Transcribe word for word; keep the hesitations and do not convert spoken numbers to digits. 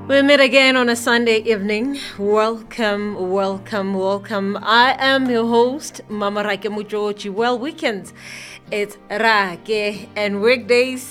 We meet again on a Sunday evening. Welcome, welcome, welcome. I am your host, Mama Raike Mujochi. Well, weekends, it's Rake, and weekdays,